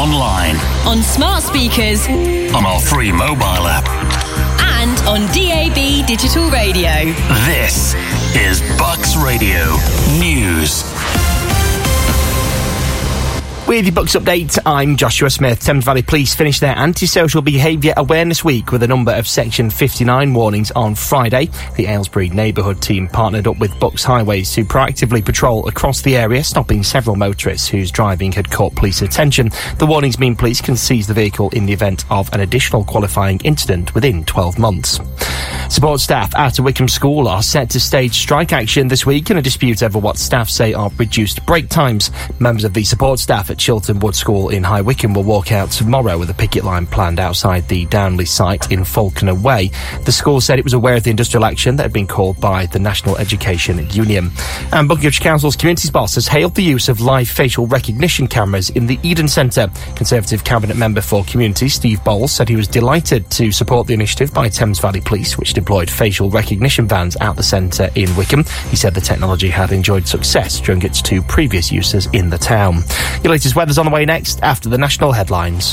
online, on smart speakers, on our free mobile app, and on DAB digital radio. This is Bucks Radio News. With your Bucks update, I'm Joshua Smith. Thames Valley Police finished their Antisocial Behaviour Awareness Week with a number of Section 59 warnings on Friday. The Aylesbury neighbourhood team partnered up with Bucks Highways to proactively patrol across the area, stopping several motorists whose driving had caught police attention. The warnings mean police can seize the vehicle in the event of an additional qualifying incident within 12 months. Support staff at a Wickham school are set to stage strike action this week in a dispute over what staff say are reduced break times. Members of the support staff at Chilton Wood School in High Wycombe will walk out tomorrow with a picket line planned outside the Downley site in Falconer Way. The school said it was aware of the industrial action that had been called by the National Education Union. And Buckinghamshire Council's Communities Boss has hailed the use of live facial recognition cameras in the Eden Centre. Conservative Cabinet Member for Communities Steve Bowles said he was delighted to support the initiative by Thames Valley Police, which deployed facial recognition vans at the centre in Wickham. He said the technology had enjoyed success during its two previous uses in the town. Your latest weather's on the way next after the national headlines.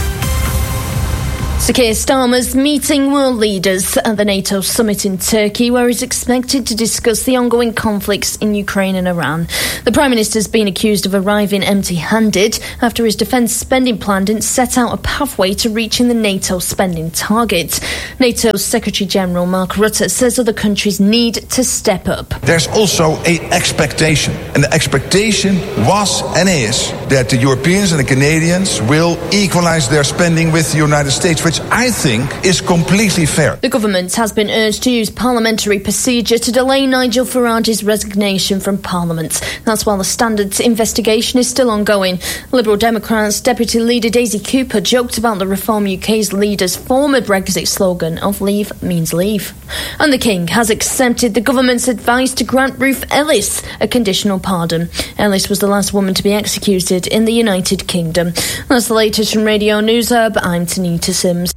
Sir Keir Starmer's meeting world leaders at the NATO summit in Turkey, where he's expected to discuss the ongoing conflicts in Ukraine and Iran. The Prime Minister's been accused of arriving empty-handed after his defence spending plan didn't set out a pathway to reaching the NATO spending target. NATO's Secretary-General Mark Rutte says other countries need to step up. There's also an expectation, and the expectation was and is that the Europeans and the Canadians will equalise their spending with the United States, which I think is completely fair. The government has been urged to use parliamentary procedure to delay Nigel Farage's resignation from Parliament. That's while the Standards investigation is still ongoing. Liberal Democrats Deputy Leader Daisy Cooper joked about the Reform UK's leader's former Brexit slogan of "Leave means leave." And the King has accepted the government's advice to grant Ruth Ellis a conditional pardon. Ellis was the last woman to be executed in the United Kingdom. That's the latest from Radio News Hub. I'm Tanita Sims.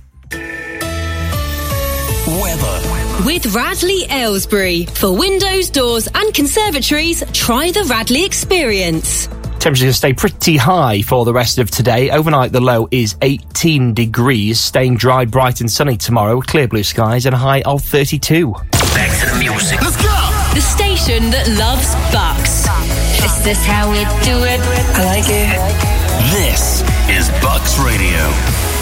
Weather. With Radley Aylesbury. For windows, doors and conservatories, try the Radley experience. Temperatures will stay pretty high for the rest of today. Overnight, the low is 18 degrees, staying dry, bright and sunny tomorrow, with clear blue skies and a high of 32. Back to the music. Let's go! The station that loves Bucks. Is this how we do it? I like it. This is Bucks Radio.